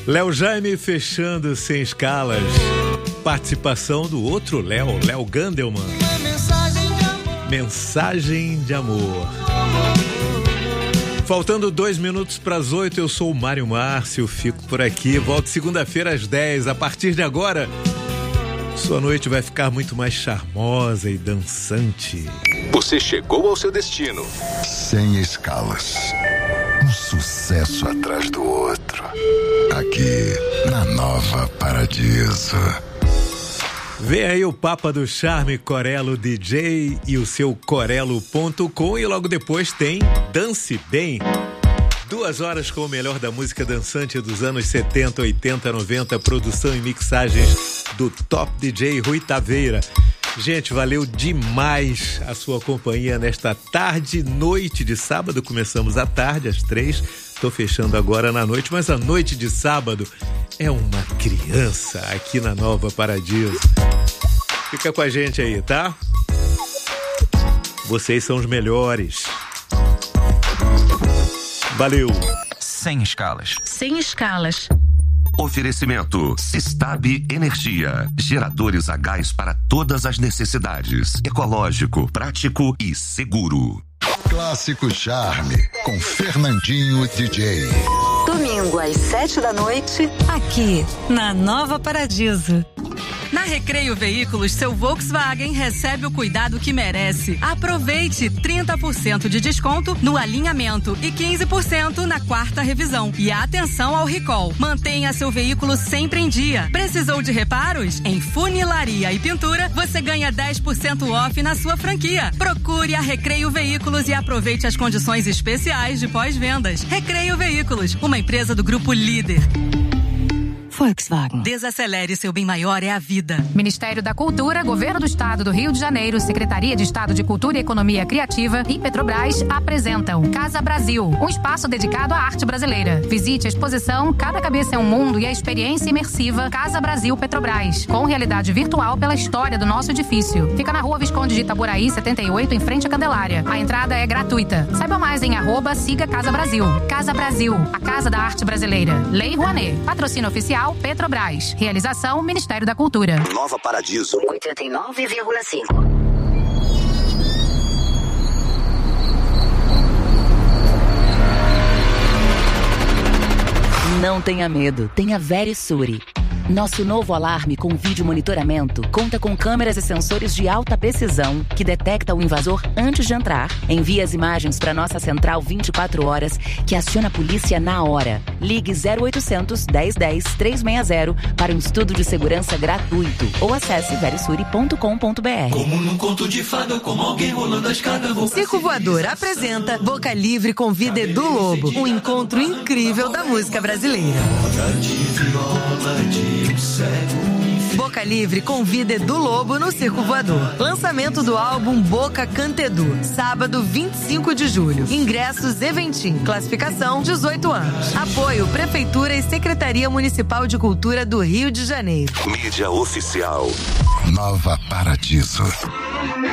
Léo Jaime fechando Sem Escalas. Participação do outro Léo Gandelman. Mensagem de amor. Faltando 2 minutos para as 8, eu sou o Mário Márcio, fico por aqui. Volto segunda-feira às 10. A partir de agora, sua noite vai ficar muito mais charmosa e dançante. Você chegou ao seu destino. Sem Escalas. Um sucesso atrás do outro. Aqui na Nova Paradiso. Vem aí o Papa do Charme, Corelo DJ e o seu corelo.com, e logo depois tem Dance Bem. 2 horas com o melhor da música dançante dos anos 70, 80, 90, produção e mixagens do top DJ Rui Taveira. Gente, valeu demais a sua companhia nesta tarde, noite de sábado. Começamos à tarde, às 3, tô fechando agora na noite, mas a noite de sábado é uma criança aqui na Nova Paradiso. Fica com a gente aí, tá? Vocês são os melhores. Valeu. Sem Escalas. Sem Escalas. Oferecimento Sistab Energia. Geradores a gás para todas as necessidades. Ecológico, prático e seguro. Clássico Charme, com Fernandinho DJ. Domingo às 7 da noite, aqui na Nova Paradiso. Na Recreio Veículos, seu Volkswagen recebe o cuidado que merece. Aproveite 30% de desconto no alinhamento e 15% na 4ª revisão. E atenção ao recall. Mantenha seu veículo sempre em dia. Precisou de reparos? Em funilaria e pintura, você ganha 10% off na sua franquia. Procure a Recreio Veículos e aproveite as condições especiais de pós-vendas. Recreio Veículos, uma empresa do Grupo Líder. Volkswagen. Desacelere, seu bem maior é a vida. Ministério da Cultura, Governo do Estado do Rio de Janeiro, Secretaria de Estado de Cultura e Economia Criativa e Petrobras apresentam Casa Brasil, um espaço dedicado à arte brasileira. Visite a exposição Cada Cabeça é um Mundo e a experiência imersiva Casa Brasil Petrobras, com realidade virtual pela história do nosso edifício. Fica na Rua Visconde de Itaboraí, 78, em frente à Candelária. A entrada é gratuita. Saiba mais em @siga Casa Brasil. Casa Brasil, a Casa da Arte Brasileira. Lei Rouanet. Patrocínio oficial Petrobras. Realização Ministério da Cultura. Nova Paradiso 89,5. Não tenha medo, tenha Verisure. Nosso novo alarme com vídeo monitoramento conta com câmeras e sensores de alta precisão que detecta o invasor antes de entrar. Envia as imagens para nossa central 24 horas que aciona a polícia na hora. Ligue 0800 1010 360 para um estudo de segurança gratuito ou acesse verisure.com.br. Como num conto de fada, como alguém rolando a escada. Circo Voador apresenta Boca Livre convida Edu Lobo, um encontro incrível da música brasileira. Boca Livre convida Edu Lobo no Circo Voador. Lançamento do álbum Boca Canta Edu, sábado 25 de julho. Ingressos Eventim. Classificação 18 anos. Apoio Prefeitura e Secretaria Municipal de Cultura do Rio de Janeiro. Mídia oficial Nova Paradiso.